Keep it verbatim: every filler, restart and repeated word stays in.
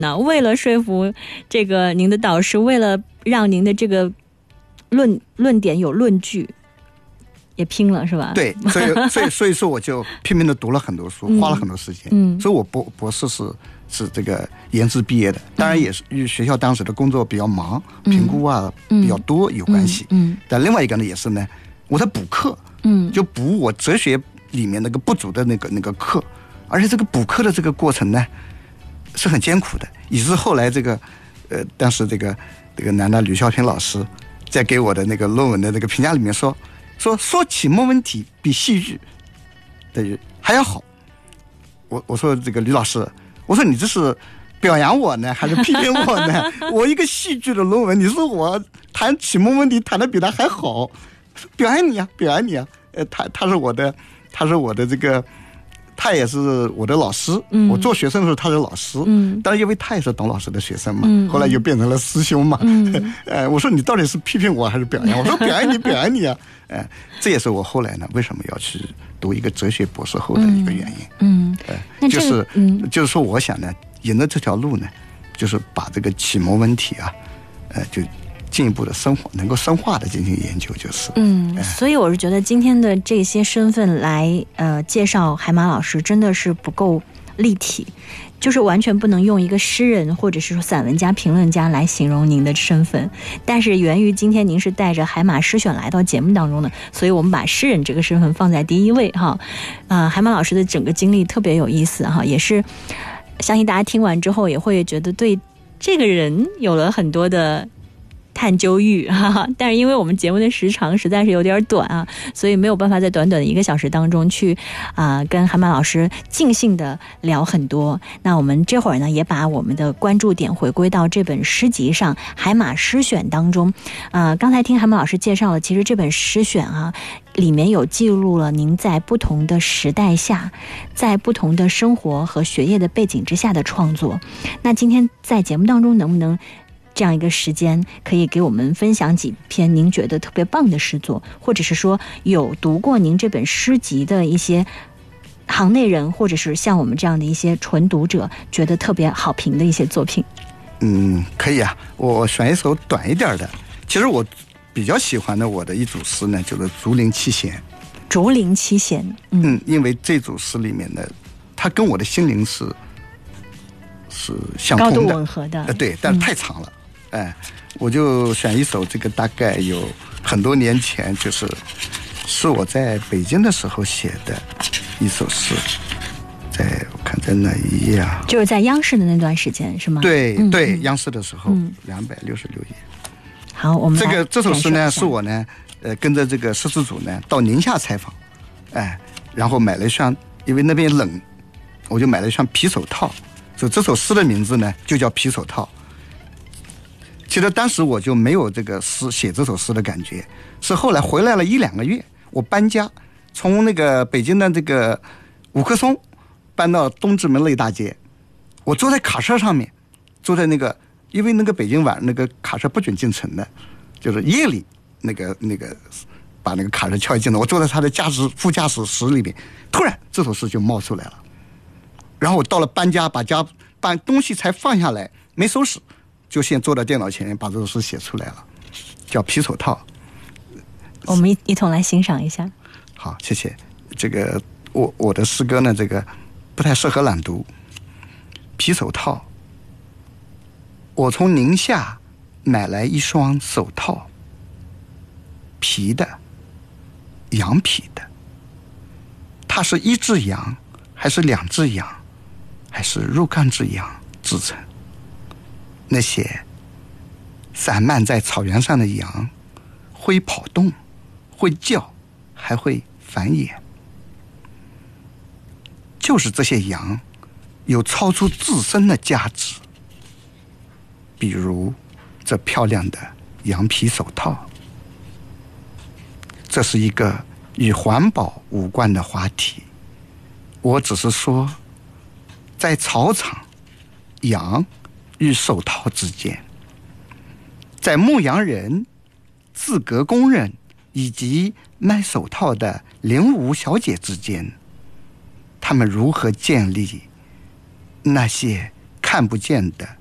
那为了说服这个您的导师，为了让您的这个论论点有论据，也拼了是吧？ 对，所以所以所以说我就拼命的读了很多书，花了很多时间。嗯，所以我博博士是是这个研制毕业的，当然也是与学校当时的工作比较忙，嗯、评估啊比较多有关系。嗯，嗯但另外一个呢也是呢，我在补课，嗯，就补我哲学里面那个不足的那个那个课，而且这个补课的这个过程呢是很艰苦的，以致后来这个呃当时这个这个南大吕小平老师在给我的那个论文的那个评价里面说。说说启蒙问题比戏剧的还要好，我我说这个吕老师，我说你这是表扬我呢，还是批评我呢？我一个戏剧的论文，你说我谈启蒙问题谈得比他还好，表扬你啊，表扬你啊！呃，他他是我的，他是我的这个，他也是我的老师。嗯，我做学生的时候他是老师，嗯，但是因为他也是董老师的学生嘛，嗯，后来就变成了师兄嘛。嗯，呃，我说你到底是批评我还是表扬我？我说表扬你，表扬你啊！哎，这也是我后来呢为什么要去读一个哲学博士后的一个原因。嗯，呃、嗯就是、嗯、就是说，我想呢，沿着这条路呢，就是把这个启蒙问题啊，呃，就进一步的深化，能够深化的进行研究，就是。 嗯，呃、所以我是觉得今天的这些身份来呃介绍海马老师，真的是不够立体。就是完全不能用一个诗人或者是说散文家、评论家来形容您的身份，但是源于今天您是带着海马诗选来到节目当中的，所以我们把诗人这个身份放在第一位哈。呃，海马老师的整个经历特别有意思哈，也是相信大家听完之后也会觉得对这个人有了很多的探究欲哈哈，但是因为我们节目的时长实在是有点短啊，所以没有办法在短短的一个小时当中去啊、呃、跟海马老师尽兴的聊很多。那我们这会儿呢也把我们的关注点回归到这本诗集上《海马诗选》当中。呃，刚才听海马老师介绍了，其实这本诗选啊里面有记录了您在不同的时代下，在不同的生活和学业的背景之下的创作。那今天在节目当中能不能这样一个时间可以给我们分享几篇您觉得特别棒的诗作，或者是说有读过您这本诗集的一些行内人，或者是像我们这样的一些纯读者觉得特别好评的一些作品？ 嗯，可以啊，我选一首短一点的。其实我比较喜欢的我的一组诗呢，就是《竹林七贤》。 竹林七贤， 嗯，嗯因为这组诗里面的，它跟我的心灵是是相通的， 高度吻合的。 呃，对，但是太长了。嗯哎，我就选一首这个大概有很多年前，就是是我在北京的时候写的一首诗，在我看在哪一页啊？ 就是在央视的那段时间是吗？ 对、 嗯、 对、 嗯， 央视的时候两百六十六页。 好，我们这个这首诗呢，是我呢呃跟着这个摄制组呢到宁夏采访，哎，然后买了一双，因为那边冷，我就买了一双皮手套，所以这首诗的名字呢就叫皮手套。其实当时我就没有这个诗写这首诗的感觉，是后来回来了一两个月，我搬家，从那个北京的这个五棵松搬到东直门内大街，我坐在卡车上面，坐在那个，因为那个北京晚那个卡车不准进城的，就是夜里那个那个把那个卡车敲进来，我坐在他的驾驶副驾驶室里面，突然这首诗就冒出来了，然后我到了搬家，把家把东西才放下来，没收拾。就先坐到电脑前面把这首诗写出来了，叫皮手套。 我们一一同来欣赏一下。 好，谢谢。这个我我的诗歌呢，这个不太适合朗读。皮手套，我从宁夏买来一双手套，皮的，羊皮的。它是一只羊，还是两只羊，还是若干只羊制成？那些散漫在草原上的羊，会跑动，会叫，还会繁衍。就是这些羊，有超出自身的价值。比如这漂亮的羊皮手套，这是一个与环保无关的话题。我只是说，在草场，羊与手套之间，在牧羊人、自格工人以及卖手套的领舞小姐之间，他们如何建立那些看不见的